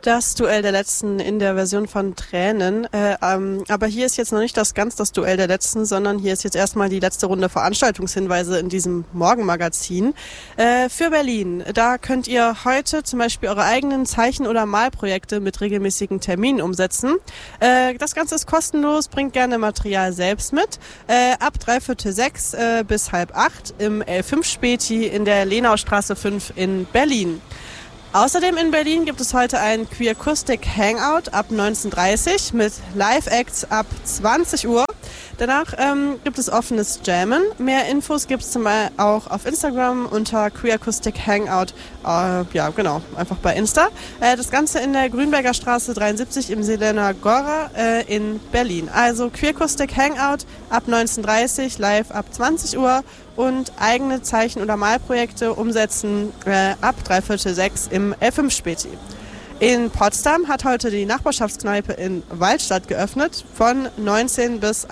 Das Duell der Letzten in der Version von Tränen. Aber hier ist jetzt noch nicht das Duell der Letzten, sondern hier ist jetzt erstmal die letzte Runde Veranstaltungshinweise in diesem Morgenmagazin. Für Berlin, da könnt ihr heute zum Beispiel eure eigenen Zeichen- oder Malprojekte mit regelmäßigen Terminen umsetzen. Das Ganze ist kostenlos, bringt gerne Material selbst mit. Ab 6:45 bis 7:30 im L5 Späti in der Lenaustraße 5 in Berlin. Außerdem in Berlin gibt es heute ein Queercoustic Hangout ab 19:30 mit Live-Acts ab 20 Uhr. Danach gibt es offenes Jammen. Mehr Infos gibt es zum Beispiel auch auf Instagram unter Queercoustic Hangout. Ja, genau, einfach bei Insta. Das Ganze in der Grünberger Straße 73 im Selena Gora in Berlin. Also Queercoustic Hangout ab 19:30, live ab 20 Uhr und eigene Zeichen- oder Malprojekte umsetzen ab 5:45 im L5 Späti. In Potsdam hat heute die Nachbarschaftskneipe in Waldstadt geöffnet von 19 bis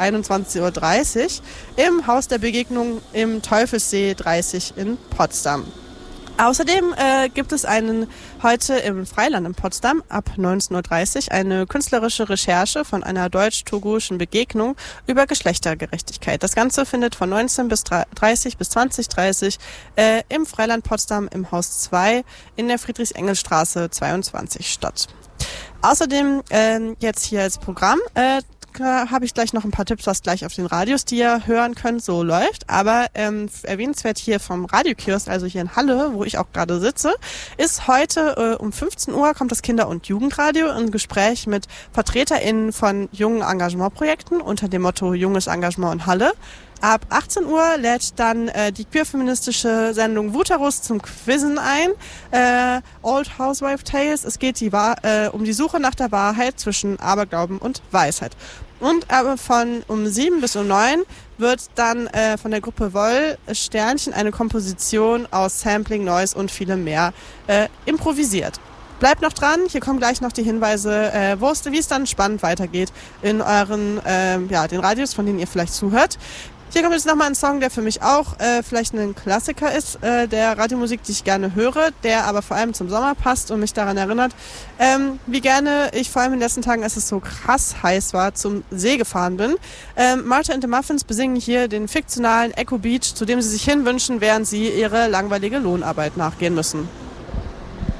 21:30 Uhr im Haus der Begegnung im Teufelssee 30 in Potsdam. Außerdem gibt es heute im Freiland in Potsdam ab 19:30 Uhr eine künstlerische Recherche von einer deutsch-togoischen Begegnung über Geschlechtergerechtigkeit. Das Ganze findet von 19 bis 30 bis 20:30 im Freiland Potsdam im Haus 2 in der Friedrichs-Engels-Straße 22 statt. Außerdem jetzt hier als Programm habe ich gleich noch ein paar Tipps, was gleich auf den Radios, die ihr hören könnt, so läuft. Aber erwähnenswert hier vom Radiokiosk, also hier in Halle, wo ich auch gerade sitze, ist heute um 15 Uhr kommt das Kinder- und Jugendradio in Gespräch mit VertreterInnen von jungen Engagementprojekten unter dem Motto Junges Engagement in Halle. Ab 18 Uhr lädt dann die queerfeministische Sendung Wuterus zum Quizzen ein. Old Housewife Tales. Es geht um die Suche nach der Wahrheit zwischen Aberglauben und Weisheit. Und aber von um 7 bis um 9 wird dann von der Gruppe Woll Sternchen eine Komposition aus Sampling, Noise und vielem mehr improvisiert. Bleibt noch dran, hier kommen gleich noch die Hinweise, wie es dann spannend weitergeht in euren den Radios, von denen ihr vielleicht zuhört. Hier kommt jetzt nochmal ein Song, der für mich auch vielleicht ein Klassiker ist, der Radiomusik, die ich gerne höre, der aber vor allem zum Sommer passt und mich daran erinnert, wie gerne ich vor allem in den letzten Tagen, als es so krass heiß war, zum See gefahren bin. Martha and the Muffins besingen hier den fiktionalen Echo Beach, zu dem sie sich hinwünschen, während sie ihre langweilige Lohnarbeit nachgehen müssen.